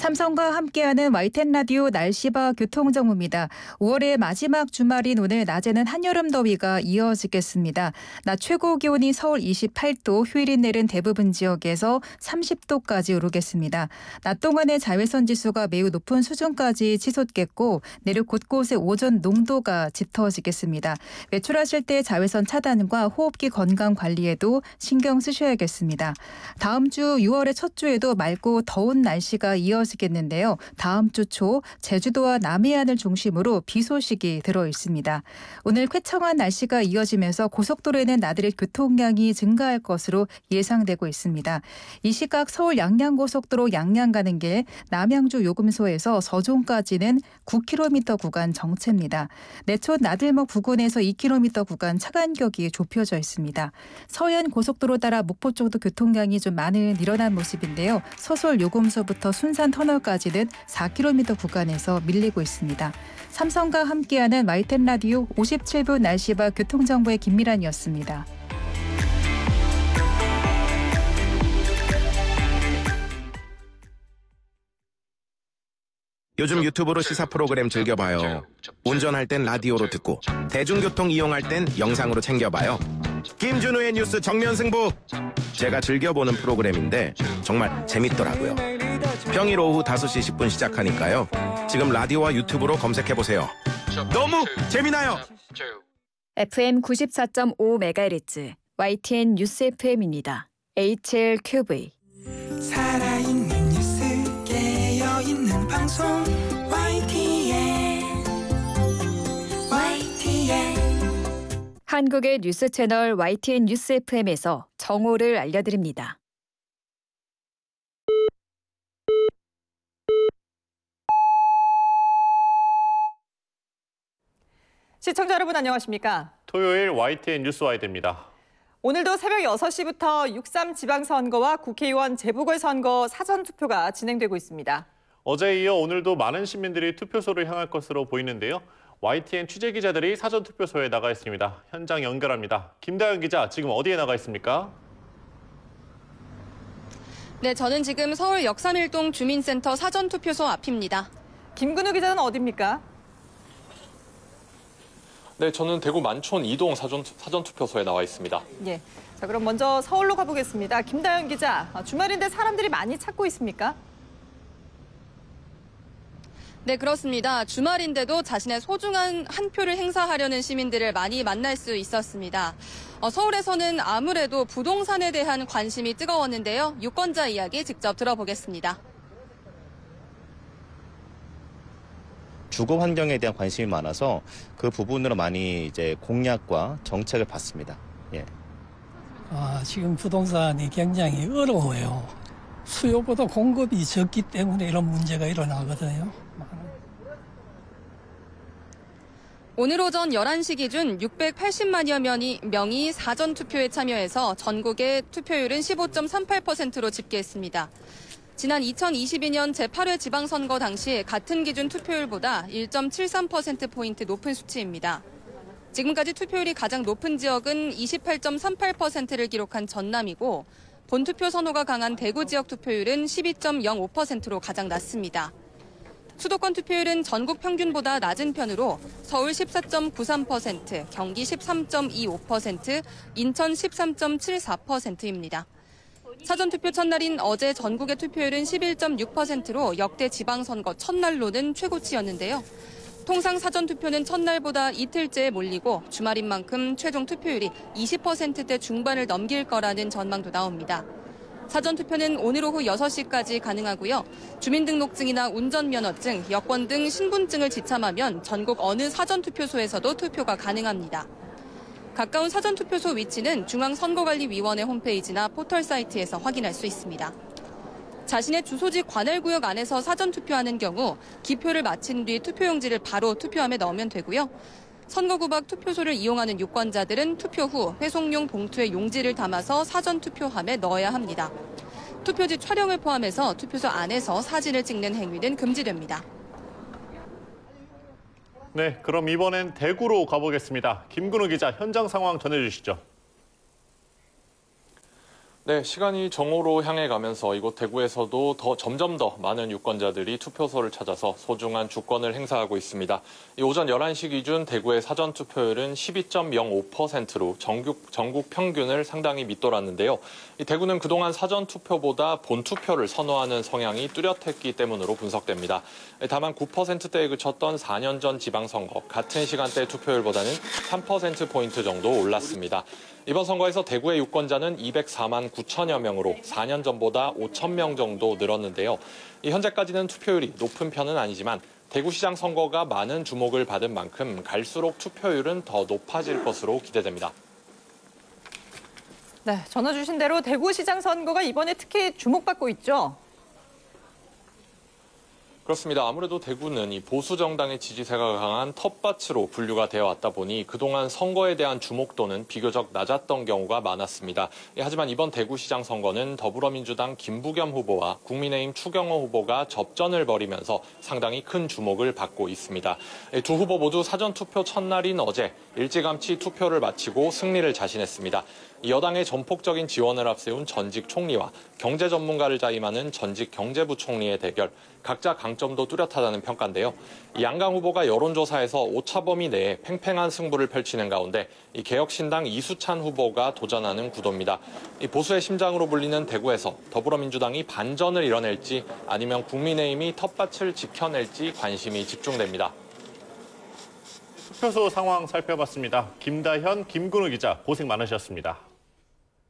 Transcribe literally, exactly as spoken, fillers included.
삼성과 함께하는 와이텐 라디오 날씨와 교통정보입니다. 오월의 마지막 주말인 오늘 낮에는 한여름 더위가 이어지겠습니다. 낮 최고 기온이 서울 이십팔 도, 휴일인 내일은 대부분 지역에서 삼십 도까지 오르겠습니다. 낮 동안의 자외선 지수가 매우 높은 수준까지 치솟겠고 내륙 곳곳에 오존 농도가 짙어지겠습니다. 외출하실 때 자외선 차단과 호흡기 건강 관리에도 신경 쓰셔야겠습니다. 다음 주 유월의 첫 주에도 맑고 더운 날씨가 이어지겠는데요. 다음 주 초 제주도와 남해안을 중심으로 비 소식이 들어 있습니다. 오늘 쾌청한 날씨가 이어지면서 고속도로에는 나들이 교통량이 증가할 것으로 예상되고 있습니다. 이 시각 서울 양양고속도로 양양 가는 길 남양주 요금소에서 서종까지는 구 킬로미터 구간 정체입니다. 내촌 나들목 부근에서 이 킬로미터 구간 차간격이 좁혀져 있습니다. 서해안 고속도로 따라 목포 쪽도 교통량이 좀 많은 늘어난 모습인데요. 서솔 요금소부터 순산 터널까지는 사 킬로미터 구간에서 밀리고 있습니다. 삼성과 함께하는 와이텐 라디오 오십칠 분 날씨와 교통정보의 김미란이었습니다. 요즘 유튜브로 시사 프로그램 즐겨봐요. 운전할 땐 라디오로 듣고 대중교통 이용할 땐 영상으로 챙겨봐요. 김준우의 뉴스 정면승부. 제가 즐겨보는 프로그램인데 정말 재밌더라고요. 평일 오후 다섯 시 십 분 시작하니까요. 지금 라디오와 유튜브로 검색해보세요. 너무 재미나요. 에프엠 구십사 점 오 메가헤르츠 와이티엔 뉴스 에프엠입니다. 에이치엘큐브이 살아있는 뉴스 깨어있는 방송 와이티엔 와이티엔 한국의 뉴스 채널 와이티엔 뉴스 에프엠에서 정오를 알려드립니다. 시청자 여러분 안녕하십니까? 토요일 와이티엔 뉴스와이드입니다. 오늘도 새벽 여섯 시부터 육삼 지방선거와 국회의원 재보궐선거 사전투표가 진행되고 있습니다. 어제에 이어 오늘도 많은 시민들이 투표소를 향할 것으로 보이는데요. 와이티엔 취재기자들이 사전투표소에 나가 있습니다. 현장 연결합니다. 김다연 기자, 지금 어디에 나가 있습니까? 네, 저는 지금 서울 역삼일동 주민센터 사전투표소 앞입니다. 김근우 기자는 어디입니까? 네, 저는 대구 만촌 이동 사전, 사전투표소에 나와 있습니다. 예. 자, 그럼 먼저 서울로 가보겠습니다. 김다연 기자, 주말인데 사람들이 많이 찾고 있습니까? 네, 그렇습니다. 주말인데도 자신의 소중한 한 표를 행사하려는 시민들을 많이 만날 수 있었습니다. 어, 서울에서는 아무래도 부동산에 대한 관심이 뜨거웠는데요. 유권자 이야기 직접 들어보겠습니다. 주거 환경에 대한 관심이 많아서 그 부분으로 많이 이제 공약과 정책을 받습니다. 예. 아, 지금 부동산이 굉장히 어려워요. 수요보다 공급이 적기 때문에 이런 문제가 일어나거든요. 오늘 오전 열한 시 기준 육백팔십만여 명이, 명이 사전투표에 참여해서 전국의 투표율은 십오 점 삼팔 퍼센트로 집계했습니다. 지난 이천이십이 년 제팔 회 지방선거 당시 같은 기준 투표율보다 일 점 칠삼 퍼센트포인트 높은 수치입니다. 지금까지 투표율이 가장 높은 지역은 이십팔 점 삼팔 퍼센트를 기록한 전남이고 본투표 선호가 강한 대구 지역 투표율은 십이 점 영오 퍼센트로 가장 낮습니다. 수도권 투표율은 전국 평균보다 낮은 편으로 서울 십사 점 구삼 퍼센트, 경기 십삼 점 이오 퍼센트, 인천 십삼 점 칠사 퍼센트입니다. 사전투표 첫날인 어제 전국의 투표율은 십일 점 육 퍼센트로 역대 지방선거 첫날로는 최고치였는데요. 통상 사전투표는 첫날보다 이틀째 몰리고 주말인 만큼 최종 투표율이 이십 퍼센트대 중반을 넘길 거라는 전망도 나옵니다. 사전투표는 오늘 오후 여섯 시까지 가능하고요. 주민등록증이나 운전면허증, 여권 등 신분증을 지참하면 전국 어느 사전투표소에서도 투표가 가능합니다. 가까운 사전투표소 위치는 중앙선거관리위원회 홈페이지나 포털 사이트에서 확인할 수 있습니다. 자신의 주소지 관할구역 안에서 사전투표하는 경우 기표를 마친 뒤 투표용지를 바로 투표함에 넣으면 되고요. 선거구박 투표소를 이용하는 유권자들은 투표 후 회송용 봉투에 용지를 담아서 사전투표함에 넣어야 합니다. 투표지 촬영을 포함해서 투표소 안에서 사진을 찍는 행위는 금지됩니다. 네, 그럼 이번엔 대구로 가보겠습니다. 김근우 기자, 현장 상황 전해주시죠. 네, 시간이 정오로 향해 가면서 이곳 대구에서도 더 점점 더 많은 유권자들이 투표소를 찾아서 소중한 주권을 행사하고 있습니다. 이 오전 열한 시 기준 대구의 사전 투표율은 십이 점 영오 퍼센트로 전국, 전국 평균을 상당히 밑돌았는데요. 이 대구는 그동안 사전 투표보다 본 투표를 선호하는 성향이 뚜렷했기 때문으로 분석됩니다. 다만 구 퍼센트대에 그쳤던 사 년 전 지방선거 같은 시간대 투표율보다는 삼 퍼센트 포인트 정도 올랐습니다. 이번 선거에서 대구의 유권자는 이백사만 구천여 명으로 사 년 전보다 오천 명 정도 늘었는데요. 현재까지는 투표율이 높은 편은 아니지만 대구시장 선거가 많은 주목을 받은 만큼 갈수록 투표율은 더 높아질 것으로 기대됩니다. 네, 전해 주신 대로 대구시장 선거가 이번에 특히 주목받고 있죠. 그렇습니다. 아무래도 대구는 이 보수 정당의 지지세가 강한 텃밭으로 분류가 되어 왔다 보니 그동안 선거에 대한 주목도는 비교적 낮았던 경우가 많았습니다. 하지만 이번 대구시장 선거는 더불어민주당 김부겸 후보와 국민의힘 추경호 후보가 접전을 벌이면서 상당히 큰 주목을 받고 있습니다. 두 후보 모두 사전투표 첫날인 어제 일찌감치 투표를 마치고 승리를 자신했습니다. 여당의 전폭적인 지원을 앞세운 전직 총리와 경제 전문가를 자임하는 전직 경제부총리의 대결, 각자 강점도 뚜렷하다는 평가인데요. 양강 후보가 여론조사에서 오차 범위 내에 팽팽한 승부를 펼치는 가운데 이 개혁신당 이수찬 후보가 도전하는 구도입니다. 이 보수의 심장으로 불리는 대구에서 더불어민주당이 반전을 이뤄낼지 아니면 국민의힘이 텃밭을 지켜낼지 관심이 집중됩니다. 투표소 상황 살펴봤습니다. 김다현, 김근우 기자 고생 많으셨습니다.